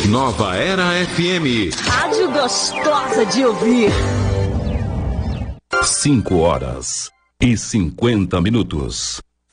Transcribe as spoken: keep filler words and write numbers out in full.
Nova Era F M. Rádio gostosa de ouvir. Cinco horas e cinquenta minutos.